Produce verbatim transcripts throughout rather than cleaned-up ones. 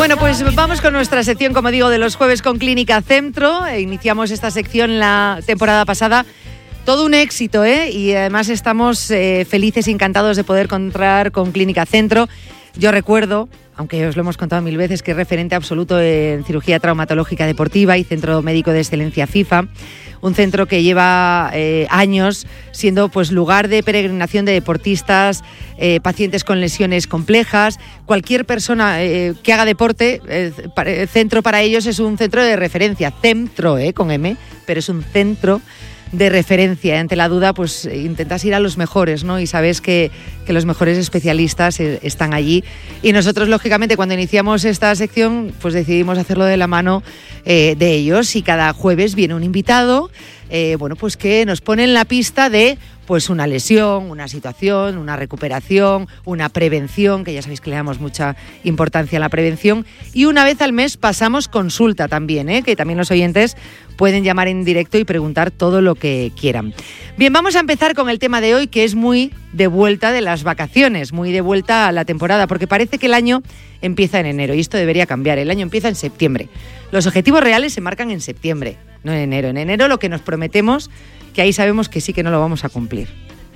Bueno, pues vamos con nuestra sección, como digo, de los jueves con Clínica Centro. Iniciamos esta sección la temporada pasada. Todo un éxito, ¿eh? Y además estamos eh, felices y encantados de poder contar con Clínica Centro. Yo recuerdo, aunque os lo hemos contado mil veces, que es referente absoluto en cirugía traumatológica deportiva y centro médico de excelencia FIFA. Un centro que lleva eh, años siendo pues lugar de peregrinación de deportistas, eh, pacientes con lesiones complejas. Cualquier persona eh, que haga deporte, eh, el centro para ellos es un centro de referencia. Centro, eh, con M, pero es un centro de referencia. Ante la duda, pues intentas ir a los mejores, ¿no? Y sabes que, que los mejores especialistas eh, están allí. Y nosotros, lógicamente, cuando iniciamos esta sección, pues decidimos hacerlo de la mano eh, de ellos. Y cada jueves viene un invitado, eh, bueno, pues que nos pone en la pista de pues una lesión, una situación, una recuperación, una prevención, que ya sabéis que le damos mucha importancia a la prevención. Y una vez al mes pasamos consulta también, ¿eh? Que también los oyentes pueden llamar en directo y preguntar todo lo que quieran. Bien, vamos a empezar con el tema de hoy, que es muy de vuelta de las vacaciones, muy de vuelta a la temporada, porque parece que el año empieza en enero y esto debería cambiar. El año empieza en septiembre. Los objetivos reales se marcan en septiembre, no en enero. En enero lo que nos prometemos, que ahí sabemos que sí que no lo vamos a cumplir.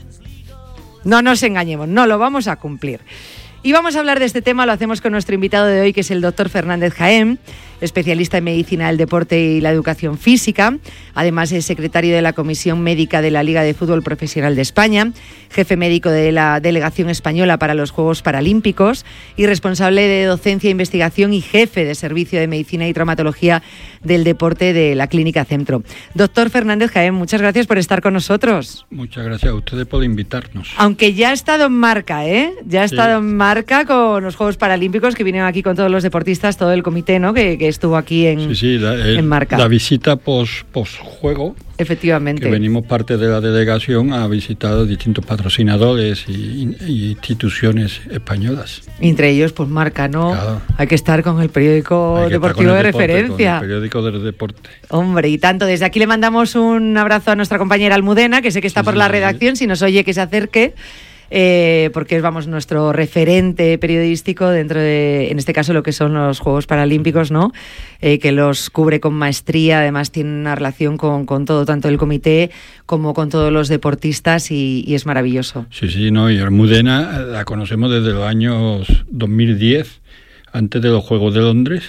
No nos engañemos, no lo vamos a cumplir. Y vamos a hablar de este tema, lo hacemos con nuestro invitado de hoy, que es el doctor Fernández Jaén, especialista en medicina del deporte y la educación física. Además es secretario de la Comisión Médica de la Liga de Fútbol Profesional de España, jefe médico de la Delegación Española para los Juegos Paralímpicos y responsable de docencia e investigación y jefe de Servicio de Medicina y Traumatología del Deporte de la Clínica Centro. Doctor Fernández Jaén, muchas gracias por estar con nosotros. Muchas gracias a ustedes por invitarnos. Aunque ya ha estado en marca, ¿eh? Ya ha estado sí. en marca con los Juegos Paralímpicos, que vinieron aquí con todos los deportistas, todo el comité, ¿no? Que, que estuvo aquí en, sí, sí, la, el, en marca. La visita post, post-juego. Efectivamente. Que venimos parte de la delegación a visitar distintos patrocinadores y, y instituciones españolas. Entre ellos, pues marca, ¿no? Claro. Hay que estar con el periódico deportivo de deporte, referencia. Con el periódico del deporte. Hombre, y tanto. Desde aquí le mandamos un abrazo a nuestra compañera Almudena, que sé que está sí, por sí, la redacción, sí. Si nos oye que se acerque. Eh, porque es, vamos, nuestro referente periodístico dentro de, en este caso, lo que son los Juegos Paralímpicos, ¿no? Eh, que los cubre con maestría, además tiene una relación con, con todo, tanto el comité como con todos los deportistas y, y es maravilloso. Sí, sí, no, y Almudena la conocemos desde los años dos mil diez, antes de los Juegos de Londres.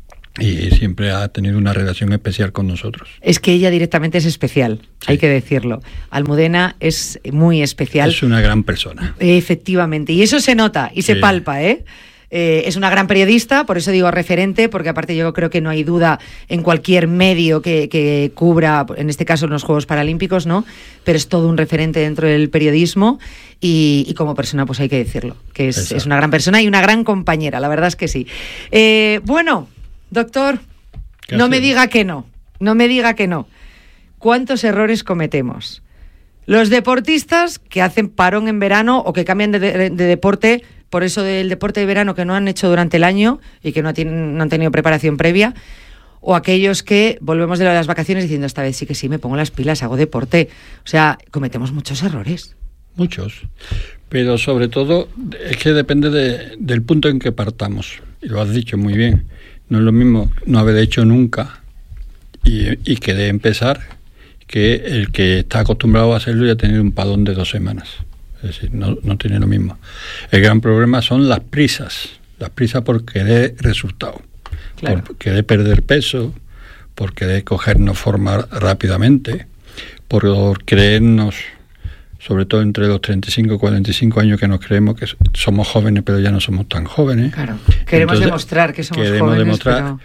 Y siempre ha tenido una relación especial con nosotros. Es que ella directamente es especial, sí. Hay que decirlo. Almudena es muy especial. Es una gran persona. Efectivamente, y eso se nota y sí. se palpa, ¿eh? Eh, es una gran periodista, por eso digo referente, porque aparte yo creo que no hay duda en cualquier medio que, que cubra, en este caso en los Juegos Paralímpicos, ¿no? Pero es todo un referente dentro del periodismo y, y como persona, pues hay que decirlo, que es, es una gran persona y una gran compañera, la verdad es que sí. Eh, bueno... Doctor, no me diga que no, no me diga que no. ¿Cuántos errores cometemos? Los deportistas que hacen parón en verano o que cambian de, de, de deporte, por eso del deporte de verano que no han hecho durante el año y que no, tienen, no han tenido preparación previa, o aquellos que volvemos de las vacaciones diciendo esta vez sí que sí, me pongo las pilas, hago deporte. O sea, cometemos muchos errores. Muchos, pero sobre todo es que depende de, del punto en que partamos, y lo has dicho muy bien. No es lo mismo no haber hecho nunca y, y querer empezar que el que está acostumbrado a hacerlo y a tener un padón de dos semanas. Es decir, no, no tiene lo mismo. El gran problema son las prisas, las prisas por querer resultado, claro. Por querer perder peso, por querer cogernos forma rápidamente, por creernos, sobre todo entre los treinta y cinco y cuarenta y cinco años, que nos creemos que somos jóvenes, pero ya no somos tan jóvenes. Claro, queremos Entonces, demostrar que somos queremos jóvenes, demostrar, pero...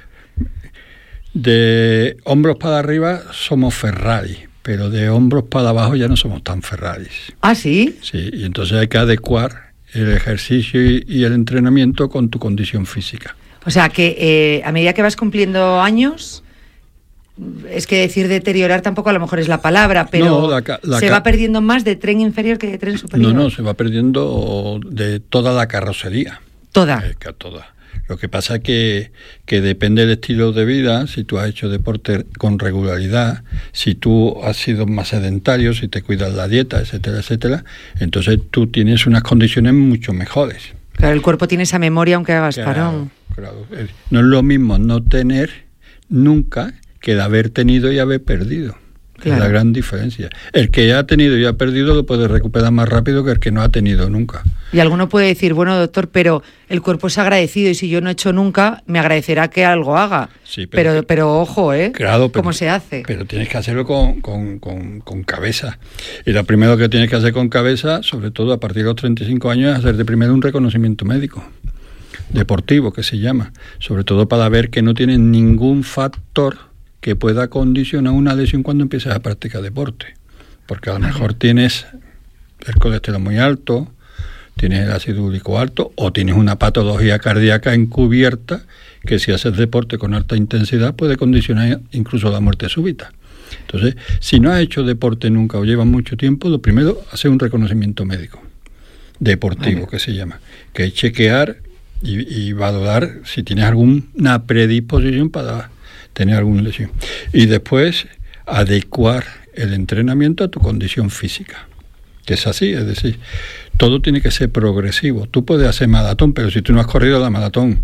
De hombros para arriba somos Ferrari, pero de hombros para abajo ya no somos tan Ferraris. ¿Ah, sí? Sí, y entonces hay que adecuar el ejercicio y, y el entrenamiento con tu condición física. O sea, que eh, a medida que vas cumpliendo años... Es que decir deteriorar tampoco a lo mejor es la palabra, pero no, la, la, se va perdiendo más de tren inferior que de tren superior. No, no, se va perdiendo de toda la carrocería. ¿Toda? Eh, toda. Lo que pasa es que, que depende del estilo de vida, si tú has hecho deporte con regularidad, si tú has sido más sedentario, si te cuidas la dieta, etcétera, etcétera, entonces tú tienes unas condiciones mucho mejores. Claro, el cuerpo tiene esa memoria aunque hagas claro, parón. claro. No es lo mismo no tener nunca que de haber tenido y haber perdido. Claro. Es la gran diferencia. El que ya ha tenido y ha perdido lo puede recuperar más rápido que el que no ha tenido nunca. Y alguno puede decir, bueno, doctor, pero el cuerpo es agradecido y si yo no he hecho nunca, me agradecerá que algo haga. Sí, pero, pero, pero ojo, ¿eh? Claro, pero, ¿cómo se hace? Pero tienes que hacerlo con, con, con, con cabeza. Y lo primero que tienes que hacer con cabeza, sobre todo a partir de los treinta y cinco años, es hacerte primero un reconocimiento médico, deportivo, que se llama. Sobre todo para ver que no tienes ningún factor que pueda condicionar una lesión cuando empieces a practicar deporte. Porque a lo mejor tienes el colesterol muy alto, tienes el ácido úrico alto o tienes una patología cardíaca encubierta que si haces deporte con alta intensidad puede condicionar incluso la muerte súbita. Entonces, si no has hecho deporte nunca o llevas mucho tiempo, lo primero, hacer un reconocimiento médico deportivo, vale, que se llama, que es chequear y, y valorar si tienes alguna predisposición para tener alguna lesión. Y después, adecuar el entrenamiento a tu condición física. Que es así, es decir, todo tiene que ser progresivo. Tú puedes hacer maratón, pero si tú no has corrido la maratón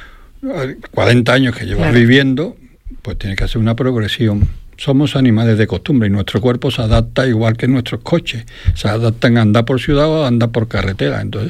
cuarenta años que llevas, claro, viviendo, pues tienes que hacer una progresión. Somos animales de costumbre y nuestro cuerpo se adapta igual que nuestros coches. Se adaptan a andar por ciudad o a andar por carretera. Entonces,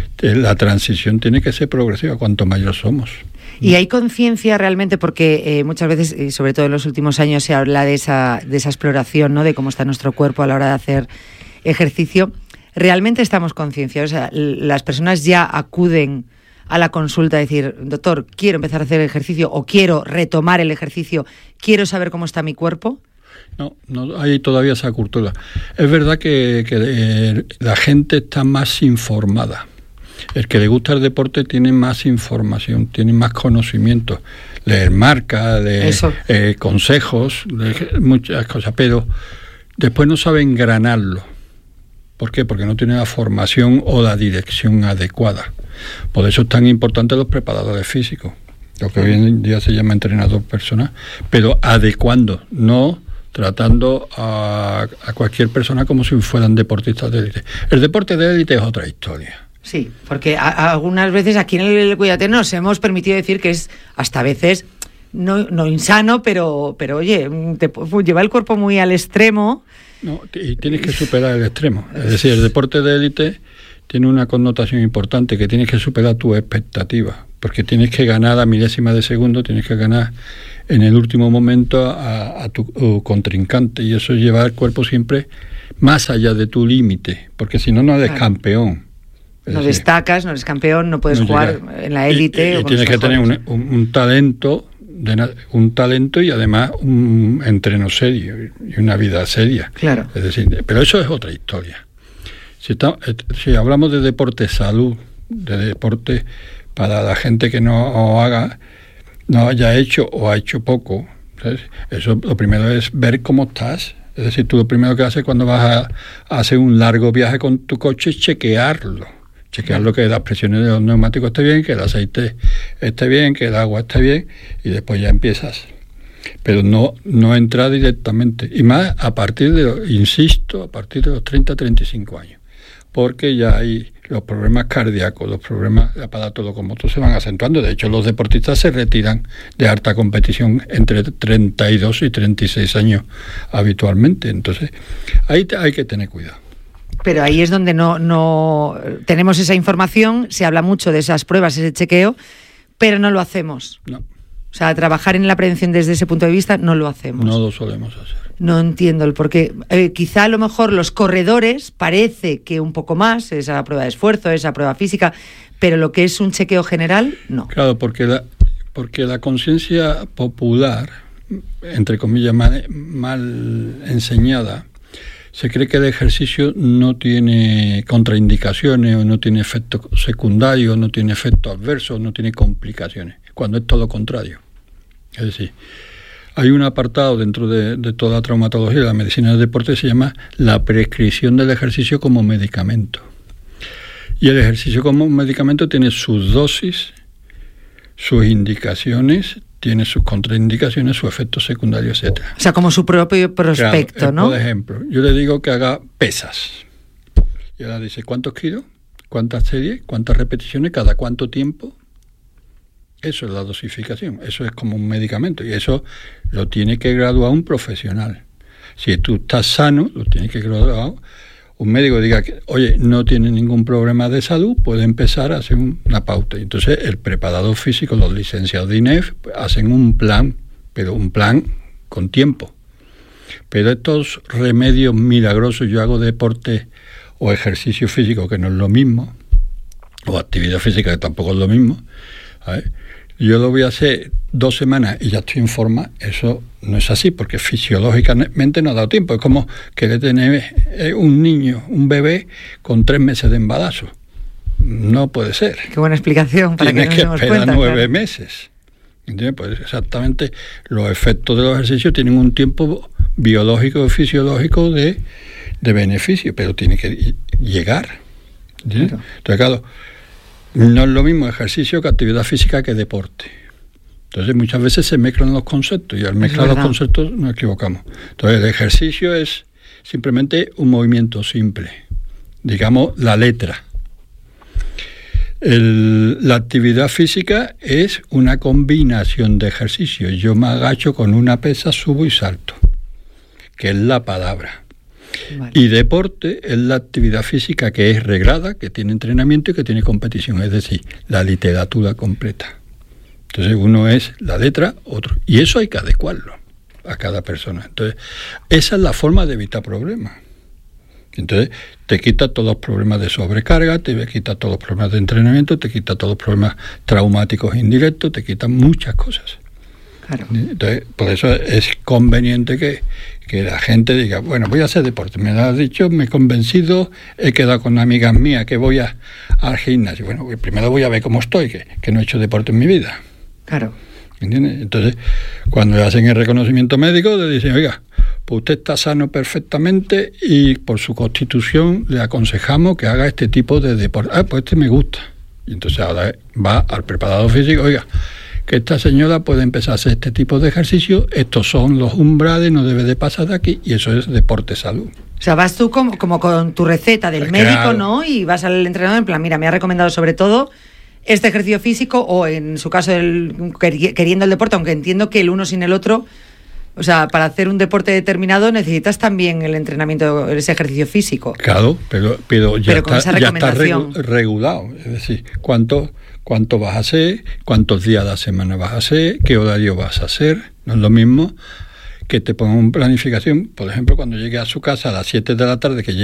la transición tiene que ser progresiva cuanto mayor somos. Y hay conciencia realmente, porque eh, muchas veces, y sobre todo en los últimos años, se habla de esa, de esa exploración, ¿no? De cómo está nuestro cuerpo a la hora de hacer ejercicio. ¿Realmente estamos concienciados? O sea, las personas ya acuden a la consulta a decir, doctor, quiero empezar a hacer ejercicio o quiero retomar el ejercicio, quiero saber cómo está mi cuerpo. No, no hay todavía esa cultura. Es verdad que, que eh, la gente está más informada. El que le gusta el deporte tiene más información, tiene más conocimiento, leer marcas, leer eh, consejos, leer muchas cosas, pero después no sabe engranarlo. ¿Por qué? Porque no tiene la formación o la dirección adecuada. Por eso es tan importante los preparadores físicos, lo que hoy en día se llama entrenador personal, pero adecuando, no tratando a, a cualquier persona como si fueran deportistas de élite. El deporte de élite es otra historia. Sí, porque a, a algunas veces aquí en el Cuídate nos hemos permitido decir que es hasta a veces no, no insano, pero, pero oye, te lleva el cuerpo muy al extremo. No, y tienes que superar el extremo. Es decir, el deporte de élite tiene una connotación importante, que tienes que superar tus expectativas, porque tienes que ganar a milésima de segundo, tienes que ganar en el último momento a, a tu uh, contrincante, y eso lleva al cuerpo siempre más allá de tu límite, porque si no, no eres, claro, campeón. Es no decir, destacas, no eres campeón, no puedes no jugar llegar en la élite. Y, y, y tienes que tener un, un, un talento, de, un talento y además un entreno serio y una vida seria. Claro. Es decir, pero eso es otra historia. Si, está, si hablamos de deporte salud, de deporte para la gente que no haga, no haya hecho o ha hecho poco, ¿sabes? Eso lo primero es ver cómo estás. Es decir, tú lo primero que haces cuando vas a, a hacer un largo viaje con tu coche es chequearlo. Chequear lo que las presiones de los neumáticos esté bien, que el aceite esté bien, que el agua esté bien, y después ya empiezas. Pero no, no entrar directamente. Y más a partir de, insisto, a partir de los treinta, treinta y cinco años. Porque ya hay los problemas cardíacos, los problemas de aparato locomotor se van acentuando. De hecho, los deportistas se retiran de alta competición entre treinta y dos y treinta y seis años habitualmente. Entonces, ahí hay que tener cuidado. Pero ahí es donde no, no tenemos esa información, se habla mucho de esas pruebas, ese chequeo, pero no lo hacemos. No. O sea, trabajar en la prevención desde ese punto de vista no lo hacemos. No lo solemos hacer. No entiendo el porqué. Eh, quizá a lo mejor los corredores parece que un poco más, esa prueba de esfuerzo, esa prueba física, pero lo que es un chequeo general, no. Claro, porque la, porque la conciencia popular, entre comillas, mal, mal enseñada, se cree que el ejercicio no tiene contraindicaciones o no tiene efectos secundarios, no tiene efectos adversos, no tiene complicaciones, cuando es todo lo contrario. Es decir, hay un apartado dentro de, de toda la traumatología de la medicina del deporte que se llama la prescripción del ejercicio como medicamento. Y el ejercicio como medicamento tiene sus dosis, sus indicaciones, tiene sus contraindicaciones, sus efectos secundarios, etcétera. O sea, como su propio prospecto, claro, ¿no? Por ejemplo, yo le digo que haga pesas. Y ahora dice, ¿cuántos kilos? ¿Cuántas series? ¿Cuántas repeticiones? ¿Cada cuánto tiempo? Eso es la dosificación, eso es como un medicamento y eso lo tiene que graduar un profesional. Si tú estás sano, lo tiene que graduar un médico, diga que, oye, no tiene ningún problema de salud, puede empezar a hacer una pauta. Y entonces el preparador físico, los licenciados de I N E F, pues, hacen un plan, pero un plan con tiempo. Pero estos remedios milagrosos, yo hago deporte o ejercicio físico, que no es lo mismo, o actividad física, que tampoco es lo mismo, ¿sabes? Yo lo voy a hacer dos semanas y ya estoy en forma. Eso no es así, porque fisiológicamente no ha dado tiempo. Es como querer tener un niño, un bebé con tres meses de embarazo. No puede ser. Qué buena explicación para Tienes que, que nos esperar cuenta, nueve claro. meses. ¿Entiendes? Pues exactamente los efectos de los ejercicios tienen un tiempo biológico y fisiológico de, de beneficio, pero tiene que llegar. ¿Entiendes? Claro. Entonces, claro, no es lo mismo ejercicio que actividad física que deporte. Entonces muchas veces se mezclan los conceptos y al mezclar los conceptos nos equivocamos. Entonces el ejercicio es simplemente un movimiento simple, digamos la letra. El, la actividad física es una combinación de ejercicios. Yo me agacho con una pesa, subo y salto, que es la palabra. Vale. Y deporte es la actividad física que es reglada, que tiene entrenamiento y que tiene competición, es decir, la literatura completa. Entonces uno es la letra, otro. Y eso hay que adecuarlo a cada persona. Entonces, esa es la forma de evitar problemas. Entonces, te quita todos los problemas de sobrecarga, te quita todos los problemas de entrenamiento, te quita todos los problemas traumáticos indirectos, te quita muchas cosas. Claro. Entonces, por eso es conveniente que, que la gente diga, bueno, voy a hacer deporte. Me lo has dicho, me he convencido, he quedado con amigas mías que voy a, al gimnasio. Bueno, primero voy a ver cómo estoy, que, que no he hecho deporte en mi vida. Claro. ¿Entiendes? Entonces, cuando le hacen el reconocimiento médico, le dicen, oiga, pues usted está sano perfectamente y por su constitución le aconsejamos que haga este tipo de deporte. Ah, pues este me gusta. Y entonces ahora va al preparador físico, oiga, que esta señora puede empezar a hacer este tipo de ejercicio, estos son los umbrales, no debe de pasar de aquí, y eso es deporte salud. O sea, vas tú como, como con tu receta del Claro. médico, ¿no? Y vas al entrenador en plan, mira, me ha recomendado sobre todo este ejercicio físico, o en su caso el, queriendo el deporte, aunque entiendo que el uno sin el otro, o sea, para hacer un deporte determinado necesitas también el entrenamiento, ese ejercicio físico. Claro, pero, pero ya, pero está, ya está regu- regulado, es decir, cuánto, cuánto vas a hacer, cuántos días a la semana vas a hacer, qué horario vas a hacer. No es lo mismo que te pongan una planificación, por ejemplo, cuando llegue a su casa a las siete de la tarde, que llegue